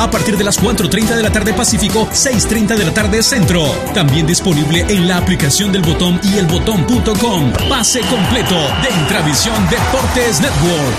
a partir de las 4:30 de la tarde Pacífico, 6:30 de la tarde Centro. También disponible en la aplicación del Botón y elbotón.com. Pase completo de Intravisión Deportes Network.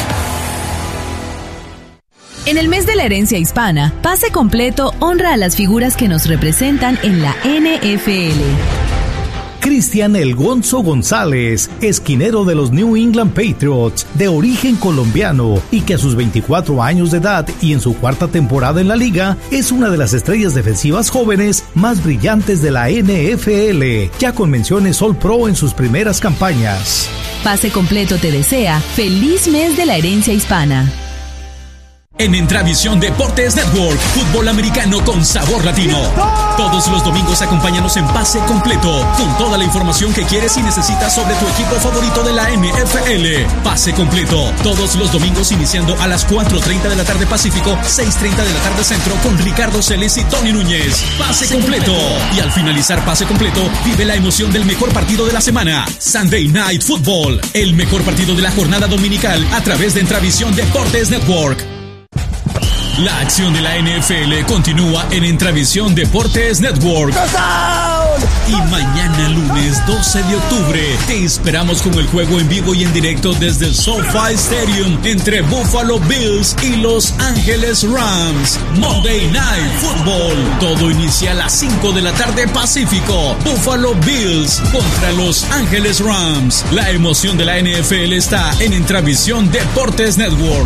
En el mes de la herencia hispana, Pase Completo honra a las figuras que nos representan en la NFL. Cristian El Gonzo González, esquinero de los New England Patriots, de origen colombiano y que a sus 24 años de edad y en su cuarta temporada en la liga, es una de las estrellas defensivas jóvenes más brillantes de la NFL, ya con menciones All Pro en sus primeras campañas. Pase Completo te desea feliz mes de la herencia hispana. En Intravisión Deportes Network, fútbol americano con sabor latino. Todos los domingos acompáñanos en Pase Completo, con toda la información que quieres y necesitas sobre tu equipo favorito de la NFL. Pase Completo, todos los domingos iniciando a las 4:30 de la tarde Pacífico, 6:30 de la tarde Centro, con Ricardo Celes y Tony Núñez. Pase Completo. Y al finalizar Pase Completo, vive la emoción del mejor partido de la semana, Sunday Night Football, el mejor partido de la jornada dominical a través de Intravisión Deportes Network. La acción de la NFL continúa en Intravisión Deportes Network. Y mañana lunes 12 de octubre te esperamos con el juego en vivo y en directo desde el SoFi Stadium entre Buffalo Bills y Los Ángeles Rams. Monday Night Football. Todo inicia a las 5 de la tarde Pacífico. Buffalo Bills contra Los Ángeles Rams. La emoción de la NFL está en Intravisión Deportes Network.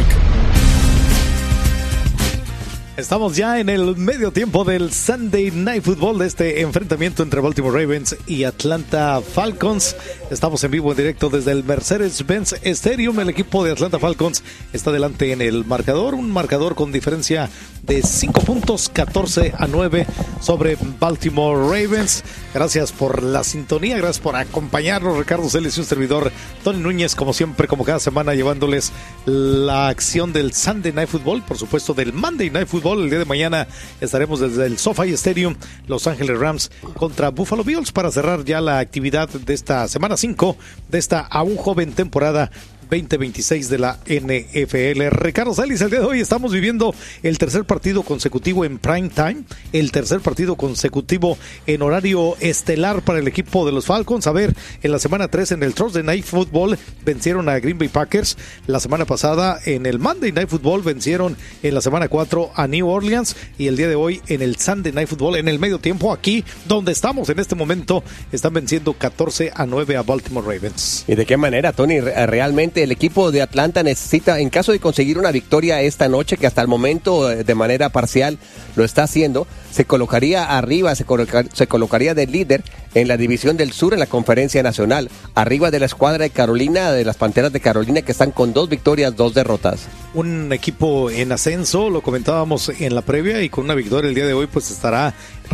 Estamos ya en el medio tiempo del Sunday Night Football de este enfrentamiento entre Baltimore Ravens y Atlanta Falcons. Estamos en vivo en directo desde el Mercedes-Benz Stadium. El equipo de Atlanta Falcons está delante en el marcador, un marcador con diferencia de 5 puntos, 14-9 sobre Baltimore Ravens. Gracias por la sintonía, gracias por acompañarnos. Ricardo Celes y un servidor, Tony Núñez, como siempre, como cada semana, llevándoles la acción del Sunday Night Football, por supuesto del Monday Night Football. El día de mañana estaremos desde el SoFi Stadium, Los Ángeles Rams contra Buffalo Bills, para cerrar ya la actividad de esta semana 5 de esta aún joven temporada 2026 de la NFL. Ricardo Celes, el día de hoy estamos viviendo el tercer partido consecutivo en prime time, el tercer partido consecutivo en horario estelar para el equipo de los Falcons. A ver, en la semana 3 en el Thursday Night Football vencieron a Green Bay Packers. La semana pasada en el Monday Night Football vencieron en la semana 4 a New Orleans, y el día de hoy en el Sunday Night Football, en el medio tiempo, aquí donde estamos en este momento, están venciendo 14-9 a Baltimore Ravens. ¿Y de qué manera, Tony? Realmente el equipo de Atlanta necesita, en caso de conseguir una victoria esta noche, que hasta el momento de manera parcial lo está haciendo, se colocaría arriba, se colocaría de líder en la división del sur en la conferencia nacional, arriba de la escuadra de Carolina, de las Panteras de Carolina, que están con 2 victorias, 2 derrotas. Un equipo en ascenso, lo comentábamos en la previa, y con una victoria el día de hoy pues estaría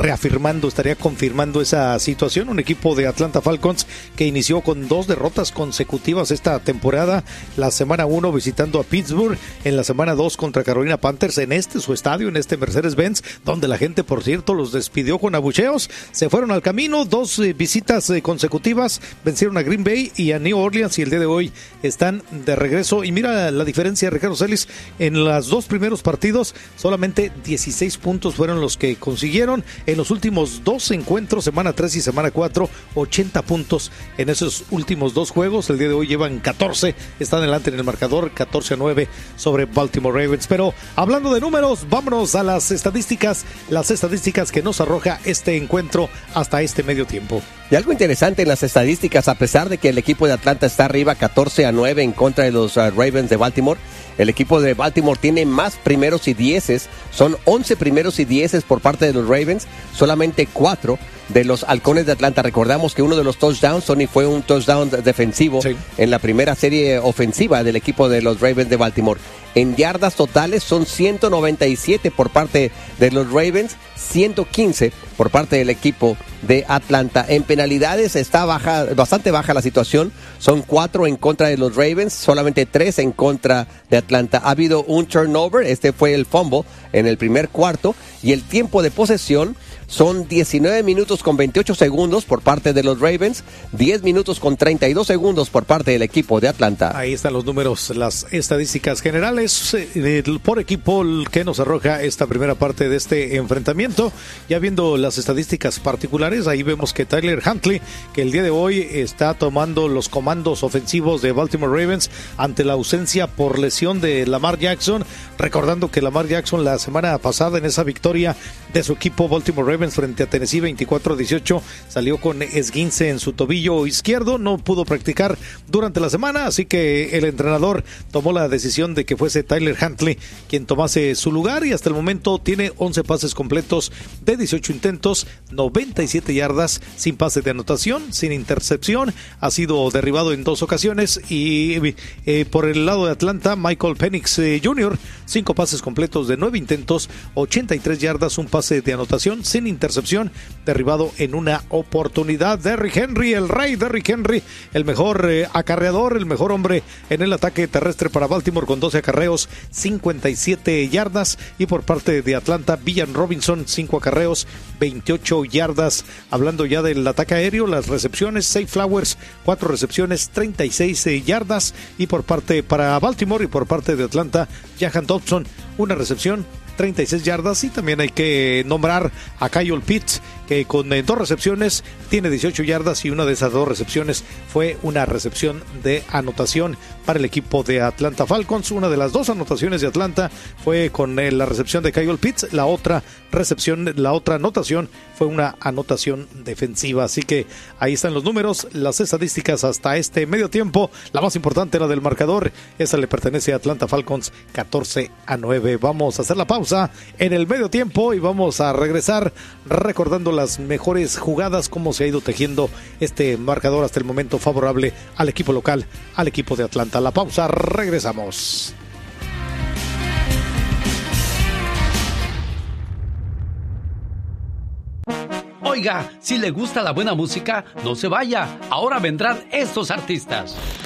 confirmando esa situación. Un equipo de Atlanta Falcons que inició con 2 derrotas consecutivas esta temporada, la semana 1 visitando a Pittsburgh, en la semana 2 contra Carolina Panthers en su estadio, en este Mercedes-Benz, donde la gente, por cierto, los despidió con abucheos. Se fueron al camino, 2 visitas consecutivas, vencieron a Green Bay y a New Orleans, y el día de hoy están de regreso. Y mira la diferencia, Ricardo Celes, en los 2 primeros partidos solamente 16 puntos fueron los que consiguieron. En los últimos 2 encuentros, semana 3 y semana 4, 80 puntos en esos últimos 2 juegos. El día de hoy llevan 14, están delante en el marcador, 14-9 sobre Baltimore Ravens. Pero hablando de números, vámonos a las estadísticas que nos arroja este encuentro hasta este medio tiempo. Y algo interesante en las estadísticas, a pesar de que el equipo de Atlanta está arriba 14-9 en contra de los Ravens de Baltimore, el equipo de Baltimore tiene más primeros y 10, son 11 primeros y 10 por parte de los Ravens, solamente 4 de los Halcones de Atlanta. Recordamos que uno de los touchdowns, Tony, fue un touchdown defensivo en la primera serie ofensiva del equipo de los Ravens de Baltimore. En yardas totales son 197 por parte de los Ravens, 115 por parte del equipo de Atlanta. En penalidades está bastante baja la situación, son 4 en contra de los Ravens, solamente 3 en contra de Atlanta. Ha habido un turnover, este fue el fumble en el primer cuarto, y el tiempo de posesión son 19 minutos con 28 segundos por parte de los Ravens, 10 minutos con 32 segundos por parte del equipo de Atlanta. Ahí están los números, las estadísticas generales por equipo que nos arroja esta primera parte de este enfrentamiento. Ya viendo las estadísticas particulares, ahí vemos que Tyler Huntley, que el día de hoy está tomando los comandos ofensivos de Baltimore Ravens ante la ausencia por lesión de Lamar Jackson, recordando que Lamar Jackson la semana pasada en esa victoria de su equipo Baltimore Ravens frente a Tennessee 24-18 salió con esguince en su tobillo izquierdo, no pudo practicar durante la semana, así que el entrenador tomó la decisión de que fuese Tyler Huntley quien tomase su lugar y hasta el momento tiene 11 pases completos de 18 intentos, 97 yardas, sin pase de anotación, sin intercepción, ha sido derribado en 2 ocasiones y por el lado de Atlanta, Michael Penix Jr., 5 pases completos de 9 intentos, 83 yardas, un pase de anotación sin intercepción, derribado en una oportunidad. Derrick Henry, el rey Derrick Henry, el mejor acarreador, el mejor hombre en el ataque terrestre para Baltimore con 12 acarreos, 57 yardas, y por parte de Atlanta, Villan Robinson, 5 acarreos, 28 yardas. Hablando ya del ataque aéreo, las recepciones, Zay Flowers, 4 recepciones, 36 yardas, y por parte para Baltimore y por parte de Atlanta, Jahan Dodson, una recepción, 36 yardas, y también hay que nombrar a Kyle Pitts, que con 2 recepciones tiene 18 yardas y una de esas 2 recepciones fue una recepción de anotación para el equipo de Atlanta Falcons. Una de las 2 anotaciones de Atlanta fue con la recepción de Kyle Pitts, la otra anotación fue una anotación defensiva. Así que ahí están los números, las estadísticas hasta este medio tiempo. La más importante, la del marcador, esa le pertenece a Atlanta Falcons, 14-9. Vamos a hacer la pausa en el medio tiempo y vamos a regresar recordando las mejores jugadas, cómo se ha ido tejiendo este marcador hasta el momento favorable al equipo local, al equipo de Atlanta. La pausa, regresamos. Oiga, si le gusta la buena música, no se vaya. Ahora vendrán estos artistas.